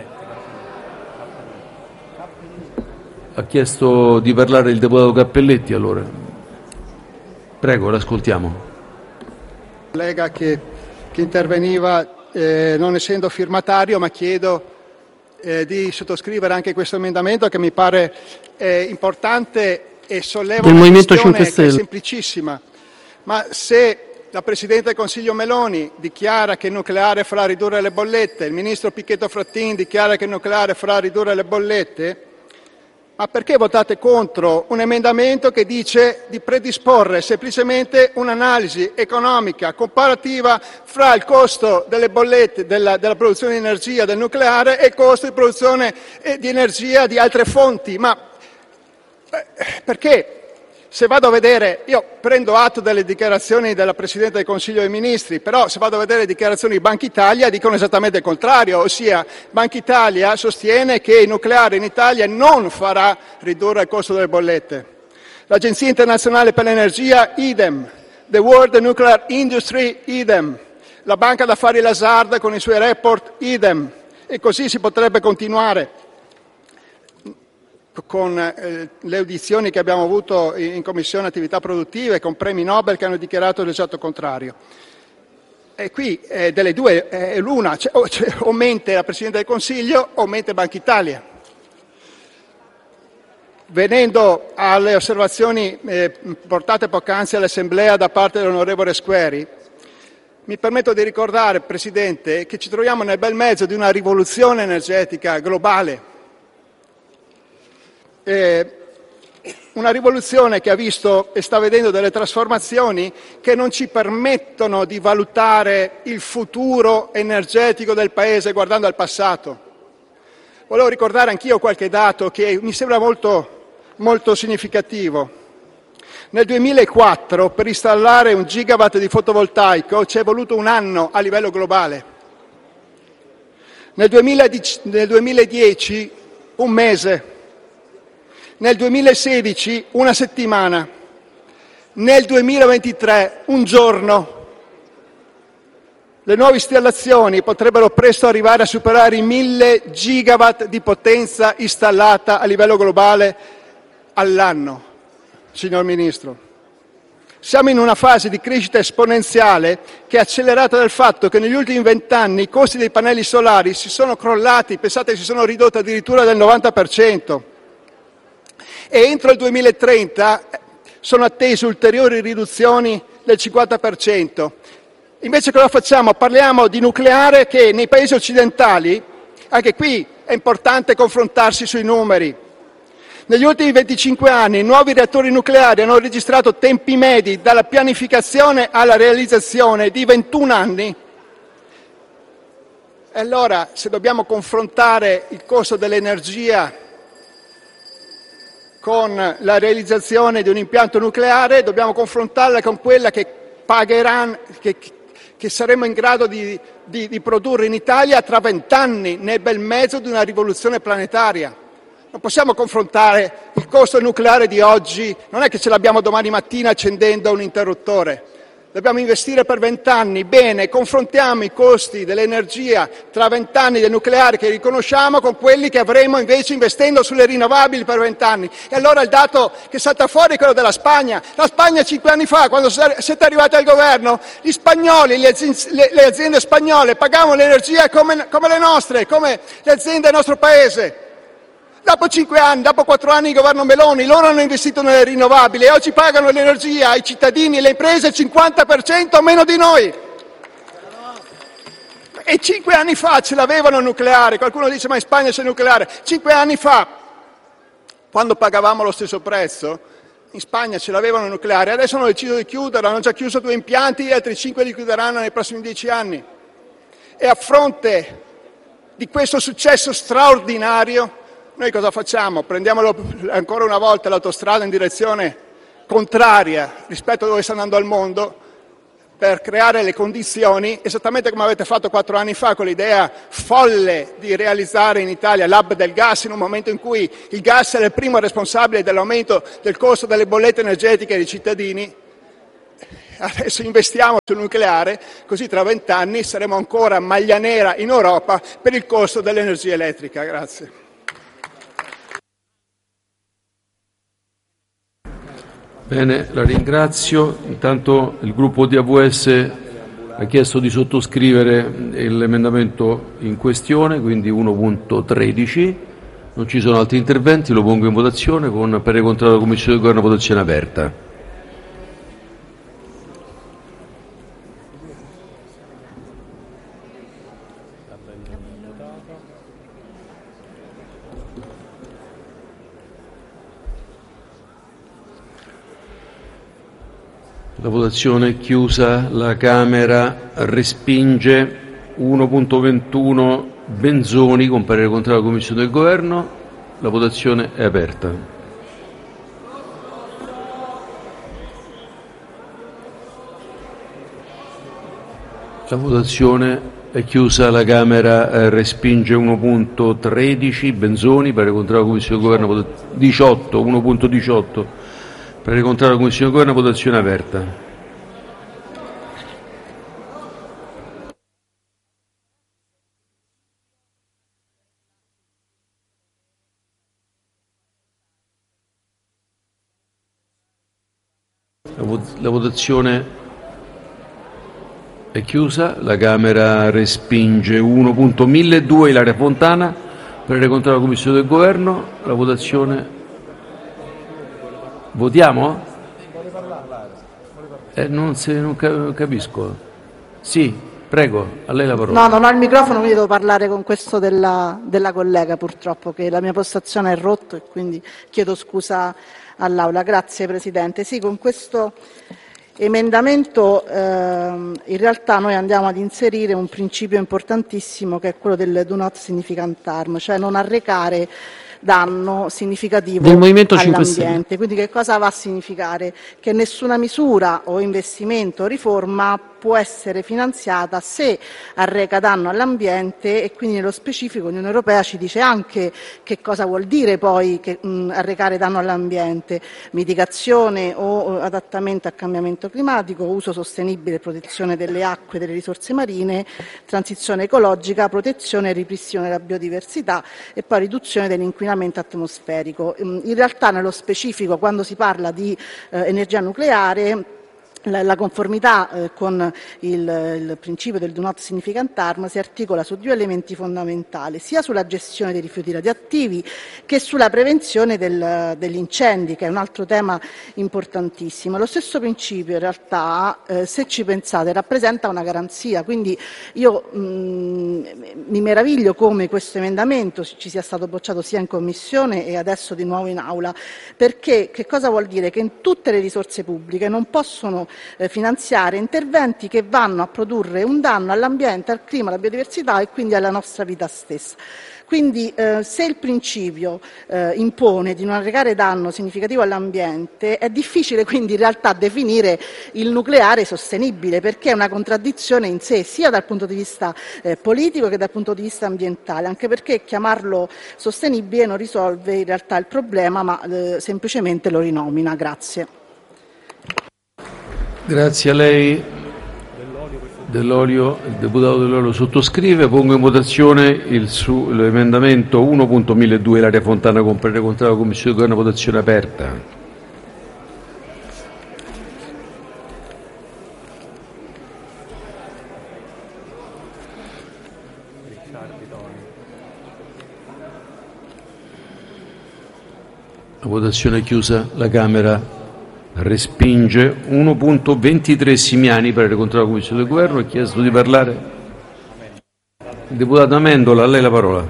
Speaker 2: ha chiesto di parlare il deputato Cappelletti, allora. Prego, l'ascoltiamo.
Speaker 8: Collega che, che interveniva eh, non essendo firmatario, ma chiedo eh, di sottoscrivere anche questo emendamento che mi pare eh, importante e solleva
Speaker 3: del
Speaker 8: una
Speaker 3: Movimento
Speaker 8: questione
Speaker 3: cinque
Speaker 8: che
Speaker 3: Stelle.
Speaker 8: è semplicissima. Ma se la Presidente del Consiglio Meloni dichiara che il nucleare farà ridurre le bollette, il Ministro Pichetto Fratin dichiara che il nucleare farà ridurre le bollette, ma perché votate contro un emendamento che dice di predisporre semplicemente un'analisi economica comparativa fra il costo delle bollette della, della produzione di energia del nucleare e il costo di produzione eh, di energia di altre fonti? Ma eh, perché? Se vado a vedere, io prendo atto delle dichiarazioni della Presidente del Consiglio dei Ministri, però se vado a vedere le dichiarazioni di Banca Italia dicono esattamente il contrario, ossia Banca Italia sostiene che il nucleare in Italia non farà ridurre il costo delle bollette. L'Agenzia Internazionale per l'Energia, idem. The World Nuclear Industry, idem. La Banca d'Affari Lazard con i suoi report, idem. E così si potrebbe continuare con eh, le audizioni che abbiamo avuto in, in Commissione Attività Produttive, con premi Nobel che hanno dichiarato l'esatto contrario. E qui eh, delle due è eh, l'una, cioè, o, cioè, o mente la Presidente del Consiglio o mente Banca Italia. Venendo alle osservazioni eh, portate poc'anzi all'Assemblea da parte dell'onorevole Squeri, mi permetto di ricordare, Presidente, che ci troviamo nel bel mezzo di una rivoluzione energetica globale. Eh, una rivoluzione che ha visto e sta vedendo delle trasformazioni che non ci permettono di valutare il futuro energetico del Paese guardando al passato. Volevo ricordare anch'io qualche dato che mi sembra molto, molto significativo. Nel duemilaquattro per installare un gigawatt di fotovoltaico ci è voluto un anno a livello globale. Nel duemiladieci un mese. Nel duemilasedici una settimana, nel duemilaventitré un giorno. Le nuove installazioni potrebbero presto arrivare a superare i mille gigawatt di potenza installata a livello globale all'anno, signor Ministro. Siamo in una fase di crescita esponenziale che è accelerata dal fatto che negli ultimi vent'anni i costi dei pannelli solari si sono crollati, pensate, si sono ridotti addirittura del novanta per cento. E entro il duemilatrenta sono attese ulteriori riduzioni del cinquanta per cento. Invece cosa facciamo? Parliamo di nucleare che nei paesi occidentali, anche qui è importante confrontarsi sui numeri. Negli ultimi venticinque anni i nuovi reattori nucleari hanno registrato tempi medi dalla pianificazione alla realizzazione di ventuno anni. E allora, se dobbiamo confrontare il costo dell'energia con la realizzazione di un impianto nucleare, dobbiamo confrontarla con quella che pagheranno, che, che saremo in grado di, di, di produrre in Italia tra vent'anni, nel bel mezzo di una rivoluzione planetaria. Non possiamo confrontare il costo nucleare di oggi, non è che ce l'abbiamo domani mattina accendendo un interruttore. Dobbiamo investire per vent'anni. Bene, confrontiamo i costi dell'energia tra vent'anni del nucleare che riconosciamo con quelli che avremo invece investendo sulle rinnovabili per vent'anni. E allora il dato che salta fuori è quello della Spagna. La Spagna cinque anni fa, quando siete arrivati al governo, gli spagnoli, le aziende, le aziende spagnole pagavano l'energia come, come le nostre, come le aziende del nostro paese. Dopo cinque anni, dopo quattro anni di governo Meloni, loro hanno investito nelle rinnovabili e oggi pagano l'energia ai cittadini e le imprese il cinquanta per cento meno di noi. E cinque anni fa ce l'avevano il nucleare. Qualcuno dice ma in Spagna c'è il nucleare. Cinque anni fa, quando pagavamo lo stesso prezzo, in Spagna ce l'avevano il nucleare. Adesso hanno deciso di chiudere, hanno già chiuso due impianti e altri cinque li chiuderanno nei prossimi dieci anni. E a fronte di questo successo straordinario, noi cosa facciamo? Prendiamo ancora una volta l'autostrada in direzione contraria rispetto a dove sta andando il mondo per creare le condizioni, esattamente come avete fatto quattro anni fa con l'idea folle di realizzare in Italia l'hub del gas in un momento in cui il gas era il primo responsabile dell'aumento del costo delle bollette energetiche dei cittadini. Adesso investiamo sul nucleare, così tra vent'anni saremo ancora maglia nera in Europa per il costo dell'energia elettrica. Grazie.
Speaker 2: Bene, la ringrazio. Intanto il gruppo D A V S ha chiesto di sottoscrivere l'emendamento in questione, quindi uno punto tredici. Non ci sono altri interventi, lo pongo in votazione con parere contrario della Commissione di Governo, votazione aperta. La votazione è chiusa, la Camera respinge. Uno punto ventuno Benzoni con parere contrario della Commissione del Governo, la votazione è aperta. La votazione è chiusa, la Camera respinge. Uno punto tredici Benzoni, parere contrario della Commissione del Governo, diciotto, uno punto diciotto. Parere contrario della Commissione del Governo, votazione aperta. La votazione è chiusa, la Camera respinge. Uno punto milleduecento Ilaria Fontana, parere contrario della Commissione del Governo, la votazione. Votiamo? Eh, non, se, non capisco. Sì, prego, a lei la parola.
Speaker 13: No, non ho il microfono, quindi devo parlare con questo della, della collega, purtroppo, che la mia postazione è rotta e quindi chiedo scusa all'Aula. Grazie Presidente. Sì, con questo emendamento ehm, in realtà noi andiamo ad inserire un principio importantissimo che è quello del do not significant harm, cioè non arrecare danno significativo
Speaker 3: del Movimento cinque Stelle.
Speaker 13: All'ambiente. Quindi che cosa va a significare? Che nessuna misura o investimento o riforma può essere finanziata se arreca danno all'ambiente, e quindi nello specifico l'Unione Europea ci dice anche che cosa vuol dire poi che, mh, arrecare danno all'ambiente: mitigazione o adattamento al cambiamento climatico, uso sostenibile e protezione delle acque e delle risorse marine, transizione ecologica, protezione e ripristino della biodiversità e poi riduzione dell'inquinamento atmosferico. In realtà nello specifico, quando si parla di eh, energia nucleare, La, la conformità eh, con il, il principio del do not significant harm si articola su due elementi fondamentali, sia sulla gestione dei rifiuti radioattivi che sulla prevenzione del, degli incendi, che è un altro tema importantissimo. Lo stesso principio in realtà, eh, se ci pensate, rappresenta una garanzia, quindi io mh, mi meraviglio come questo emendamento ci sia stato bocciato sia in Commissione e adesso di nuovo in Aula, perché che cosa vuol dire? Che in tutte le risorse pubbliche non possono eh, finanziare interventi che vanno a produrre un danno all'ambiente, al clima, alla biodiversità e quindi alla nostra vita stessa. Quindi eh, se il principio eh, impone di non arrecare danno significativo all'ambiente, è difficile quindi in realtà definire il nucleare sostenibile, perché è una contraddizione in sé, sia dal punto di vista eh, politico che dal punto di vista ambientale, anche perché chiamarlo sostenibile non risolve in realtà il problema, ma eh, semplicemente lo rinomina. Grazie.
Speaker 2: Grazie a lei. Dell'olio, il deputato Dell'Olio sottoscrive. Pongo in votazione il su, l'emendamento uno punto milleduecento, Ilaria Fontana con parere contrario della Commissione di Governo, votazione aperta. La votazione è chiusa. La Camera respinge. uno punto ventitré Simiani, parere contrario della Commissione del Governo. Ha chiesto di parlare il deputato Amendola. A lei la parola.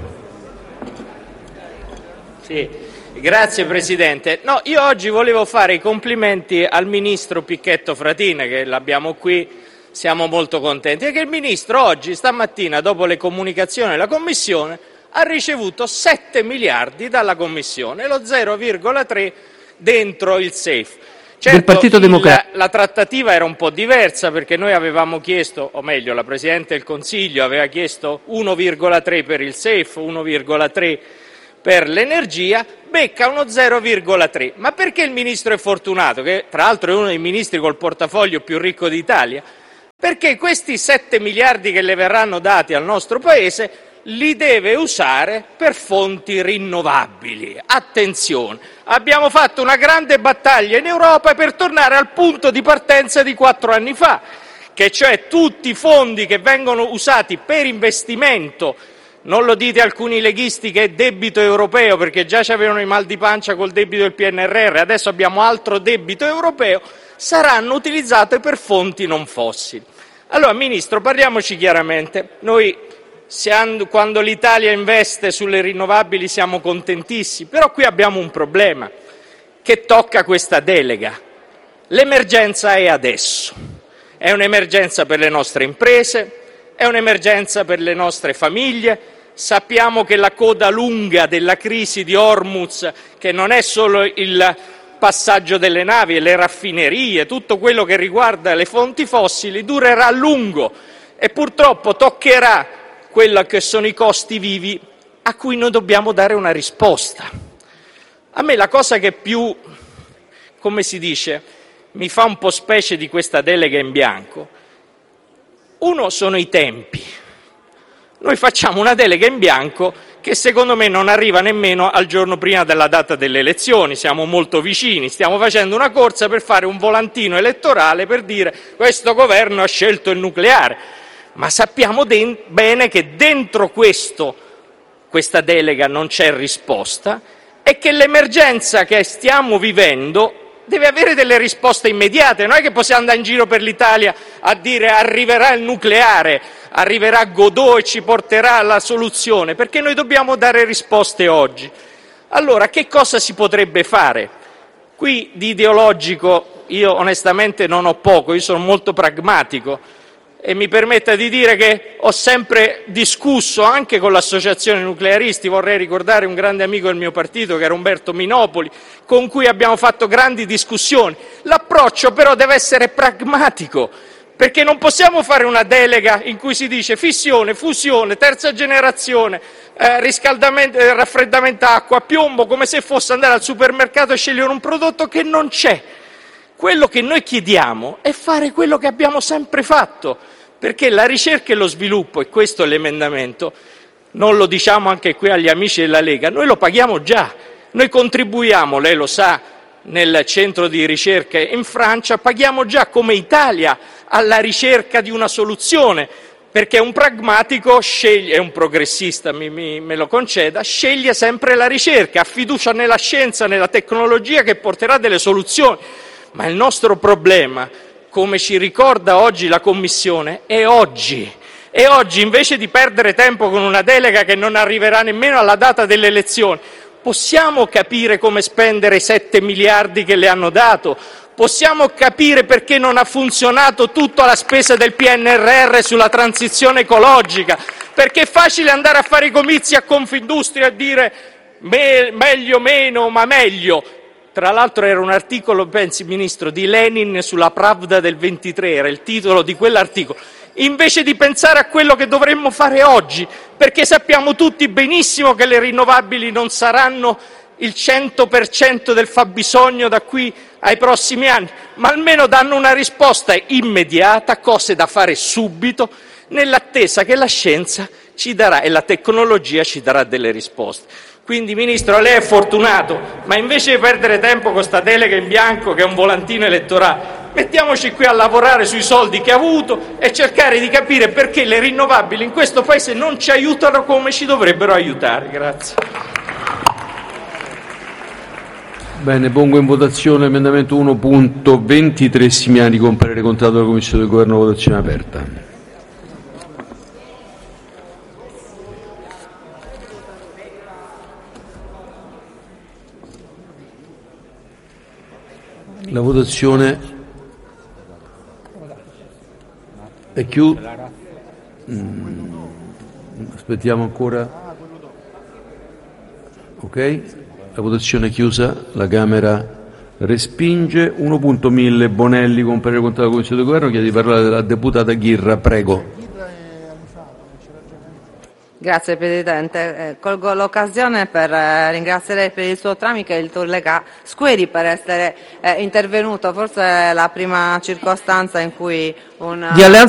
Speaker 1: Sì, grazie Presidente. No, io oggi volevo fare i complimenti al Ministro Picchetto Fratin, che l'abbiamo qui, siamo molto contenti, e che il Ministro oggi, stamattina, dopo le comunicazioni della Commissione, ha ricevuto sette miliardi dalla Commissione, lo zero virgola tre dentro il safe. Certo,
Speaker 3: del Partito Democratico.
Speaker 1: La trattativa era un po' diversa, perché noi avevamo chiesto, o meglio la Presidente del Consiglio aveva chiesto uno virgola tre per il safe, uno virgola tre per l'energia, becca uno zero virgola tre. Ma perché il Ministro è fortunato, che tra l'altro è uno dei ministri col portafoglio più ricco d'Italia? Perché questi sette miliardi che le verranno dati al nostro Paese li deve usare per fonti rinnovabili. Attenzione, abbiamo fatto una grande battaglia in Europa per tornare al punto di partenza di quattro anni fa, che cioè tutti i fondi che vengono usati per investimento, non lo dite alcuni leghisti che è debito europeo, perché già ci avevano i mal di pancia col debito del P N R R, adesso abbiamo altro debito europeo, saranno utilizzate per fonti non fossili. Allora, Ministro, parliamoci chiaramente. Noi quando l'Italia investe sulle rinnovabili siamo contentissimi, però qui abbiamo un problema che tocca questa delega. L'emergenza è adesso, è un'emergenza per le nostre imprese, è un'emergenza per le nostre famiglie. Sappiamo che la coda lunga della crisi di Hormuz, che non è solo il passaggio delle navi e le raffinerie, tutto quello che riguarda le fonti fossili, durerà a lungo e purtroppo toccherà quello che sono i costi vivi a cui noi dobbiamo dare una risposta. A me la cosa che più, come si dice, mi fa un po' specie di questa delega in bianco, uno sono i tempi. Noi facciamo una delega in bianco che secondo me non arriva nemmeno al giorno prima della data delle elezioni, siamo molto vicini, stiamo facendo una corsa per fare un volantino elettorale per dire questo governo ha scelto il nucleare. Ma sappiamo den- bene che dentro questo, questa delega non c'è risposta e che l'emergenza che stiamo vivendo deve avere delle risposte immediate. Non è che possiamo andare in giro per l'Italia a dire arriverà il nucleare, arriverà Godot e ci porterà alla soluzione, perché noi dobbiamo dare risposte oggi. Allora, che cosa si potrebbe fare? Qui di ideologico io onestamente non ho poco, io sono molto pragmatico. E mi permetta di dire che ho sempre discusso anche con l'associazione nuclearisti, vorrei ricordare un grande amico del mio partito che era Umberto Minopoli, con cui abbiamo fatto grandi discussioni. L'approccio però deve essere pragmatico, perché non possiamo fare una delega in cui si dice fissione, fusione, terza generazione, eh, riscaldamento, eh, raffreddamento acqua, piombo, come se fosse andare al supermercato e scegliere un prodotto che non c'è. Quello che noi chiediamo è fare quello che abbiamo sempre fatto, perché la ricerca e lo sviluppo, e questo è l'emendamento, non lo diciamo anche qui agli amici della Lega, noi lo paghiamo già, noi contribuiamo, lei lo sa, nel centro di ricerca in Francia, paghiamo già come Italia alla ricerca di una soluzione, perché un pragmatico sceglie, è un progressista, mi, mi, me lo conceda, sceglie sempre la ricerca, ha fiducia nella scienza, nella tecnologia che porterà delle soluzioni. Ma il nostro problema, come ci ricorda oggi la Commissione, è oggi. E oggi, invece di perdere tempo con una delega che non arriverà nemmeno alla data delle elezioni, possiamo capire come spendere i sette miliardi che le hanno dato? Possiamo capire perché non ha funzionato tutta la spesa del P N R R sulla transizione ecologica, perché è facile andare a fare i comizi a Confindustria e dire me, meglio meno, ma meglio. Tra l'altro era un articolo, pensi Ministro, di Lenin sulla Pravda del ventitré, era il titolo di quell'articolo, invece di pensare a quello che dovremmo fare oggi, perché sappiamo tutti benissimo che le rinnovabili non saranno il cento per cento del fabbisogno da qui ai prossimi anni, ma almeno danno una risposta immediata, cose da fare subito, nell'attesa che la scienza ci darà e la tecnologia ci darà delle risposte. Quindi, Ministro, lei è fortunato, ma invece di perdere tempo con questa delega in bianco che è un volantino elettorale, mettiamoci qui a lavorare sui soldi che ha avuto e cercare di capire perché le rinnovabili in questo Paese non ci aiutano come ci dovrebbero aiutare. Grazie.
Speaker 2: Bene, pongo in votazione l'emendamento uno punto ventitré Simiani con parere contrario della Commissione del Governo, votazione aperta. La votazione è chiusa. Mm, aspettiamo ancora. Ok. La votazione è chiusa, la Camera respinge. uno punto mille Bonelli con parere contrario della Commissione del Governo, chiede di parlare la deputata Ghirra, prego.
Speaker 6: Grazie Presidente, eh, colgo l'occasione per eh, ringraziare per il suo tramite il collega Squeri per essere eh, intervenuto, forse è la prima circostanza in cui un...
Speaker 3: Di Alleanza